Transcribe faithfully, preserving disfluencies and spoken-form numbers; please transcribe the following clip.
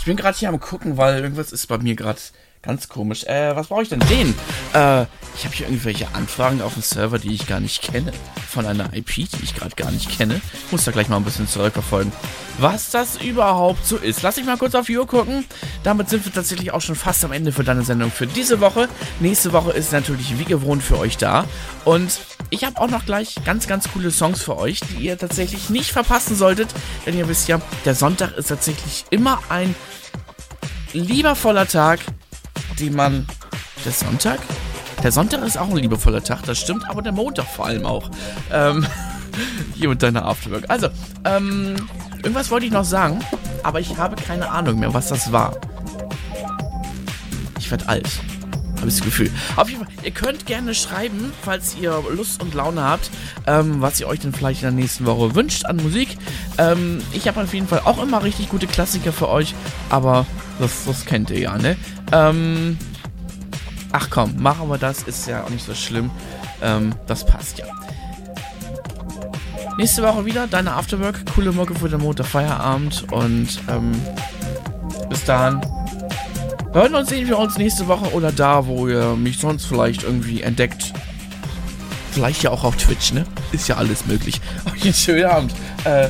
bin gerade hier am gucken, weil irgendwas ist bei mir gerade ganz komisch. Äh, was brauche ich denn? Den? Äh, ich habe hier irgendwelche Anfragen auf dem Server, die ich gar nicht kenne. Von einer I P, die ich gerade gar nicht kenne. Ich muss da gleich mal ein bisschen zurückverfolgen, was das überhaupt so ist. Lass mich mal kurz auf die Uhr gucken. Damit sind wir tatsächlich auch schon fast am Ende für deine Sendung für diese Woche. Nächste Woche ist natürlich wie gewohnt für euch da. Und ich habe auch noch gleich ganz, ganz coole Songs für euch, die ihr tatsächlich nicht verpassen solltet. Denn ihr wisst ja, der Sonntag ist tatsächlich immer ein liebevoller Tag, den man... Der Sonntag? Der Sonntag ist auch ein liebevoller Tag, das stimmt, aber der Montag vor allem auch. Ähm, hier mit deiner Afterwork. Also, ähm, irgendwas wollte ich noch sagen, aber ich habe keine Ahnung mehr, was das war. Ich werde alt. Habe ich das Gefühl. Auf jeden Fall, ihr könnt gerne schreiben, falls ihr Lust und Laune habt, ähm, was ihr euch denn vielleicht in der nächsten Woche wünscht an Musik. Ähm, ich habe auf jeden Fall auch immer richtig gute Klassiker für euch, aber das, das kennt ihr ja, ne? Ähm, ach komm, machen wir das, ist ja auch nicht so schlimm. Ähm, das passt ja. Nächste Woche wieder, deine Afterwork, coole Mucke für den Montag Feierabend und ähm, bis dahin. Hören und sehen wir uns nächste Woche oder da, wo ihr mich sonst vielleicht irgendwie entdeckt. Vielleicht ja auch auf Twitch, ne? Ist ja alles möglich. Euch einen schönen Abend. Äh,